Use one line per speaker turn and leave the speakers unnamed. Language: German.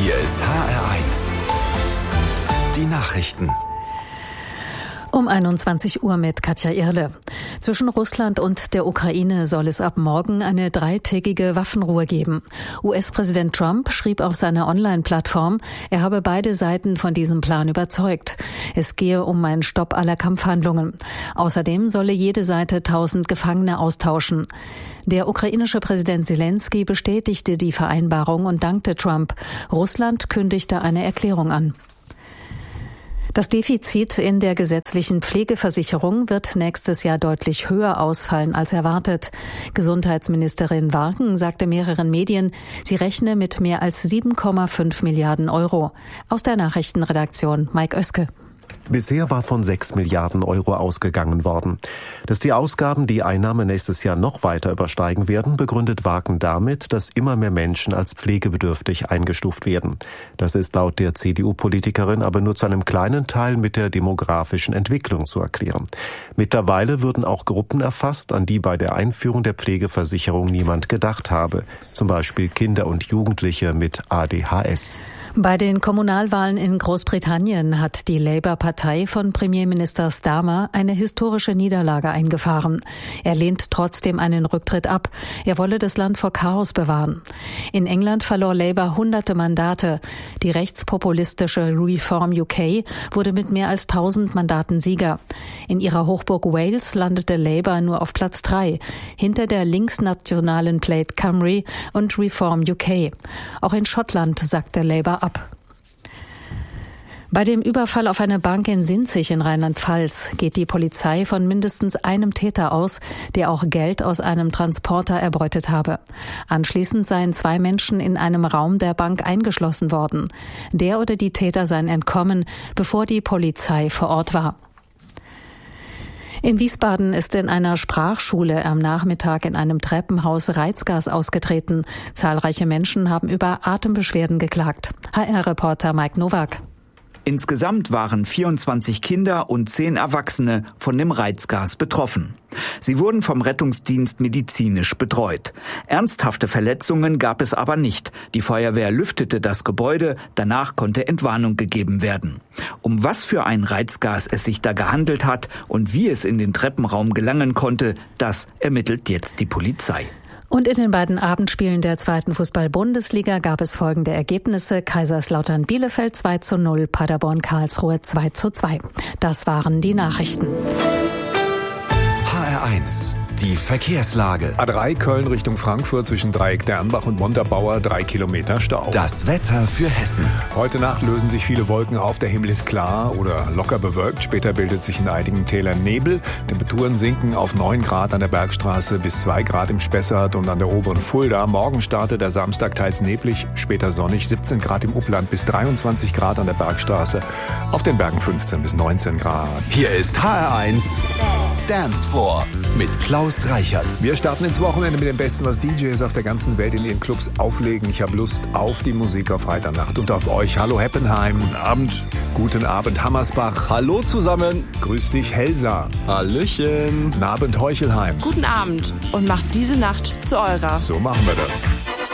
Hier ist HR1. Die Nachrichten.
Um 21 Uhr mit Katja Irle. Zwischen Russland und der Ukraine soll es ab morgen eine 3-tägige Waffenruhe geben. US-Präsident Trump schrieb auf seiner Online-Plattform, er habe beide Seiten von diesem Plan überzeugt. Es gehe um einen Stopp aller Kampfhandlungen. Außerdem solle jede Seite 1000 Gefangene austauschen. Der ukrainische Präsident Zelensky bestätigte die Vereinbarung und dankte Trump. Russland kündigte eine Erklärung an. Das Defizit in der gesetzlichen Pflegeversicherung wird nächstes Jahr deutlich höher ausfallen als erwartet. Gesundheitsministerin Warken sagte mehreren Medien, sie rechne mit mehr als 7,5 Milliarden Euro. Aus der Nachrichtenredaktion Mike Oeske.
Bisher war von 6 Milliarden Euro ausgegangen worden. Dass die Ausgaben die Einnahmen nächstes Jahr noch weiter übersteigen werden, begründet Warken damit, dass immer mehr Menschen als pflegebedürftig eingestuft werden. Das ist laut der CDU-Politikerin aber nur zu einem kleinen Teil mit der demografischen Entwicklung zu erklären. Mittlerweile würden auch Gruppen erfasst, an die bei der Einführung der Pflegeversicherung niemand gedacht habe. Zum Beispiel Kinder und Jugendliche mit ADHS.
Bei den Kommunalwahlen in Großbritannien hat die Labour-Partei von Premierminister Starmer eine historische Niederlage eingefahren. Er lehnt trotzdem einen Rücktritt ab. Er wolle das Land vor Chaos bewahren. In England verlor Labour hunderte Mandate. Die rechtspopulistische Reform UK wurde mit mehr als 1000 Mandaten Sieger. In ihrer Hochburg Wales landete Labour nur auf Platz 3, hinter der linksnationalen Plaid Cymru und Reform UK. Auch in Schottland sackte Labour ab. Bei dem Überfall auf eine Bank in Sinzig in Rheinland-Pfalz geht die Polizei von mindestens einem Täter aus, der auch Geld aus einem Transporter erbeutet habe. Anschließend seien 2 Menschen in einem Raum der Bank eingeschlossen worden. Der oder die Täter seien entkommen, bevor die Polizei vor Ort war. In Wiesbaden ist in einer Sprachschule am Nachmittag in einem Treppenhaus Reizgas ausgetreten. Zahlreiche Menschen haben über Atembeschwerden geklagt. HR-Reporter Mike Nowak.
Insgesamt waren 24 Kinder und 10 Erwachsene von dem Reizgas betroffen. Sie wurden vom Rettungsdienst medizinisch betreut. Ernsthafte Verletzungen gab es aber nicht. Die Feuerwehr lüftete das Gebäude, danach konnte Entwarnung gegeben werden. Um was für ein Reizgas es sich da gehandelt hat und wie es in den Treppenraum gelangen konnte, das ermittelt jetzt die Polizei.
Und in den beiden Abendspielen der 2. Fußball-Bundesliga gab es folgende Ergebnisse. Kaiserslautern Bielefeld 2:0, Paderborn Karlsruhe 2:2. Das waren die Nachrichten.
HR1. Die Verkehrslage.
A3 Köln Richtung Frankfurt zwischen Dreieck Dernbach und Montabaur 3 Kilometer Stau.
Das Wetter für Hessen.
Heute Nacht lösen sich viele Wolken auf, der Himmel ist klar oder locker bewölkt. Später bildet sich in einigen Tälern Nebel. Temperaturen sinken auf 9 Grad an der Bergstraße bis 2 Grad im Spessart und an der oberen Fulda. Morgen startet der Samstag teils neblig, später sonnig, 17 Grad im Upland bis 23 Grad an der Bergstraße. Auf den Bergen 15 bis 19 Grad.
Hier ist HR1 Dance Floor mit Klaus Reichert.
Wir starten ins Wochenende mit dem Besten, was DJs auf der ganzen Welt in ihren Clubs auflegen. Ich habe Lust auf die Musik auf Freitagnacht und auf euch. Hallo Heppenheim. Guten Abend. Guten Abend Hammersbach.
Hallo zusammen.
Grüß dich Helsa.
Hallöchen.
Guten Abend Heuchelheim.
Guten Abend und macht diese Nacht zu eurer.
So machen wir das.